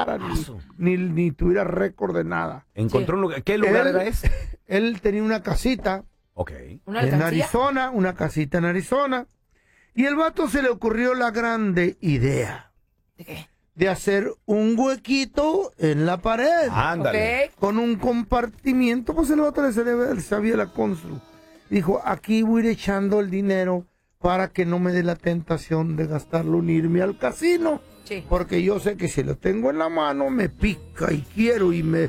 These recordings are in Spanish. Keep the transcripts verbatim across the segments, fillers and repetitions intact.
pagara, ni, ni, ni tuviera récord de nada. Encontró sí. un lugar. ¿Qué lugar él, era ese? Él tenía una casita. Ok. ¿Una en Arizona, una casita en Arizona. Y el vato se le ocurrió la grande idea. ¿De qué? De hacer un huequito en la pared. Ándale. Okay. Con un compartimiento. Pues el vato le sabía, sabía la constru. Dijo, aquí voy a ir echando el dinero para que no me dé la tentación de gastarlo ni irme al casino. Sí. Porque yo sé que si lo tengo en la mano me pica y quiero y me...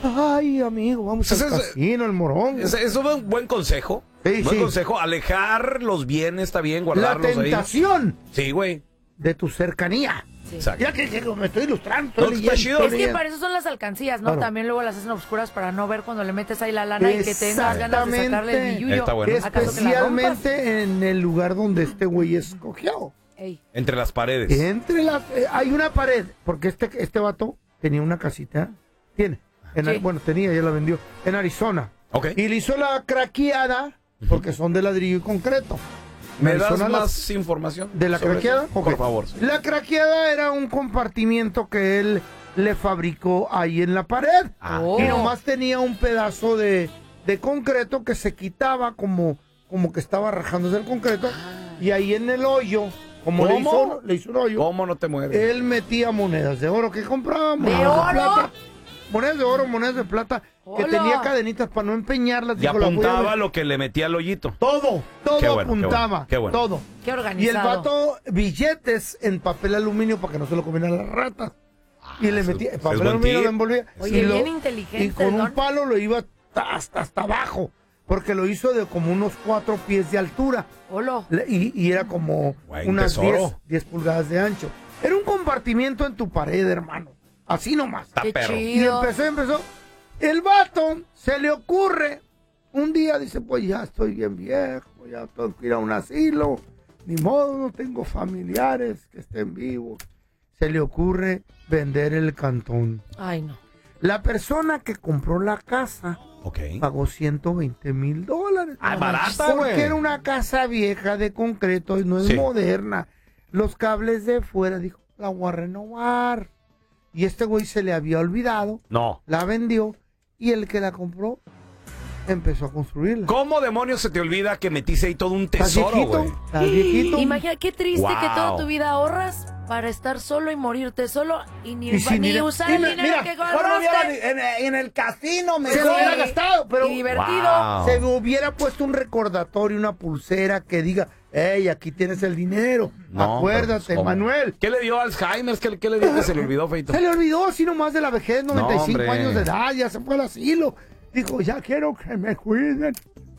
Ay, amigo, vamos Pues al es, casino, al morón. Es, es un buen consejo. Sí, buen sí. consejo. Alejar los bienes, está bien, La guardarlos tentación ahí. Sí, güey. de tu cercanía. Sí. Exacto. Ya que, que me estoy ilustrando. Estoy No, leyendo, está chido. estoy Es que leyendo. para eso son las alcancías, ¿no? Claro. También luego las hacen oscuras para no ver cuando le metes ahí la lana y que tengas ganas de sacarle el billullo. Está bueno. ¿Acaso que la Especialmente en el lugar donde este güey escogió. Ey. Entre las paredes. Entre las... eh, hay una pared, porque este, este vato tenía una casita. Tiene. En, Sí. Bueno, tenía, ya la vendió. En Arizona. Ok. Y le hizo la craqueada, porque son de ladrillo y concreto. ¿Me Arizona das las- más información? ¿De la sobre craqueada? eso? Ok. Por favor. Sí. La craqueada era un compartimiento que él le fabricó ahí en la pared. Ah. Oh. Y nomás tenía un pedazo de, de concreto que se quitaba como, como que estaba rajándose el concreto. Y ahí en el hoyo, como le ¿Cómo? hizo, le hizo un hoyo, ¿Cómo no te mueves? él metía monedas de oro que compraba, ¿De monedas de, oro? plata. Monedas de oro, monedas de plata, que Hola. tenía cadenitas para no empeñarlas. Y dijo, "La voy a apuntaba ver". lo que le metía al hoyito. Todo, todo Qué bueno, qué apuntaba, bueno, qué bueno. todo. Qué Y el organizado. vato, billetes en papel aluminio para que no se lo comieran las ratas. y le eso- metía, el es papel buen aluminio tip. lo envolvía. Oye, y lo- bien inteligente, Y con Don. un palo lo iba hasta, hasta abajo. Porque lo hizo de como unos cuatro pies de altura. Hola. Le- Y, y era como Güey, un unas tesoro. diez, diez pulgadas de ancho. Era un compartimiento en tu pared, hermano. Así nomás. Está Qué perro. Y chido. empezó, empezó. El vato se le ocurre. Un día dice, pues ya estoy bien viejo, ya tengo que ir a un asilo. Ni modo, no tengo familiares que estén vivos. Se le ocurre vender el cantón. Ay, no. La persona que compró la casa Ok. pagó ciento veinte mil dólares. Ah, barata, Porque güey. era una casa vieja de concreto y no es Sí. moderna. Los cables de fuera, dijo, la voy a renovar. Y este güey se le había olvidado, No. la vendió y el que la compró empezó a construirla. ¿Cómo demonios se te olvida que metiste ahí todo un ¿Estás tesoro, viejito? güey? ¿Estás viejito? Imagina qué triste Wow. que toda tu vida ahorras para estar solo y morirte solo y ni, Y sin ni dinero. usar el Dime, dinero mira, que ahora hubiera- ahorraste. en, en el casino me Sí. se lo hubiera gastado, pero Y divertido. Wow. se me hubiera puesto un recordatorio, una pulsera que diga, hey, aquí tienes el dinero. No, Acuérdate, pero, ¿cómo? Manuel. ¿Qué le dio Alzheimer? ¿Qué, qué le dio que se le olvidó, Feito? Se le olvidó así nomás de la vejez, noventa y cinco hombre. años de edad, ya se fue al asilo. Dijo, ya quiero que me cuiden.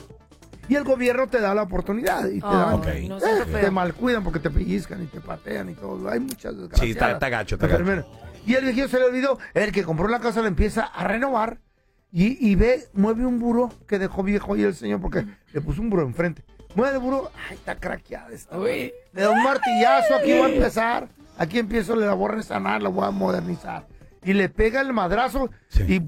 Y el gobierno te da la oportunidad y te, Oh, dan, ok. no, eh, siento te feo. malcuidan porque te pellizcan y te patean y todo. Hay muchas desgraciadas. Sí, está- está gacho, está enfermeras. Y el viejillo se le olvidó. El que compró la casa le empieza a renovar y, y ve, mueve un buró que dejó viejo ahí el señor porque le puso un buró enfrente. Mueve el buró, ay, está craqueada esta. Uy. Le da un martillazo, aquí voy a empezar. Aquí empiezo, le la voy a resanar, la voy a modernizar. Y le pega el madrazo Sí. y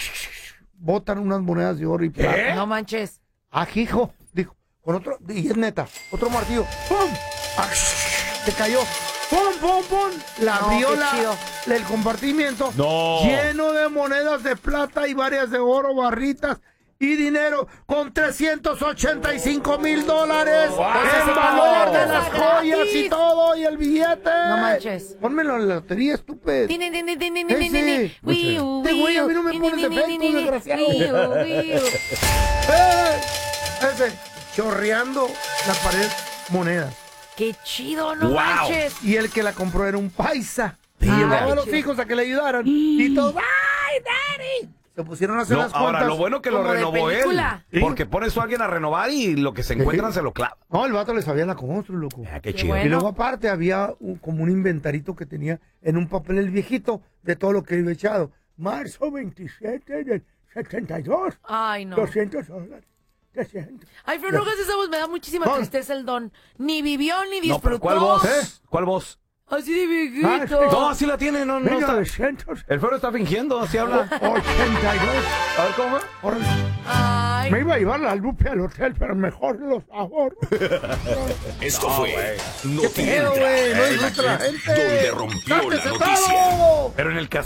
botan unas monedas de oro y plata. ¿Qué? No manches. Ajijo, dijo, con otro, y es neta, otro martillo, ¡pum! Ah, se cayó, ¡pum, pum, pum! La No, abrió qué la, chido. el compartimiento, No. lleno de monedas de plata y varias de oro, barritas y dinero, con trescientos ochenta y cinco mil dólares Wow. en valor de las Gratis. joyas y todo, y el billete. No manches. Pónmelo en la lotería, estúpido. Tin, tin, tin, tin, tin, tin, Ese. tin, tin. Wiu, Este güey, a mí no me wiu, pones tin, tin, efectos, tin, tin, desgraciado. wiu, wiu. ¡Eh! Ese, chorreando la pared monedas. Qué chido, no Wow. manches. Y el que la compró era un paisa. Y Ah, llevaba qué a los chido. hijos a que le ayudaran. Y todos, ¡ay, daddy! Se pusieron a hacer No, las ahora, cuentas. lo bueno que lo Como de renovó él. película. Sí. Porque pones tú a alguien a renovar y lo que se encuentran se lo clava. No, el vato le sabía la constru, loco. Ah, qué Qué chido. bueno. Y luego aparte había un- como un inventarito que tenía en un papel el viejito de todo lo que iba echado. Marzo veintisiete del setenta y dos. Ay, no. doscientos dólares. trescientos. Ay, pero no hagas esa voz, me da muchísima No. tristeza el don. Ni vivió ni No, pero disfrutó. ¿cuál voz? ¿Eh? ¿Cuál voz? Así de Ah, viejito. sí. No, así la tiene, no, no está. novecientos El feo está fingiendo, así habla. ochenta y dos. A ver, ¿cómo va? Órale. Ay. Me iba a llevar la Lupe al hotel, pero mejor los ahorro. Esto fue ¿Qué pedo, güey? No disfruta la gente. donde rompió la ¡Sáquese noticia. todo! Pero en el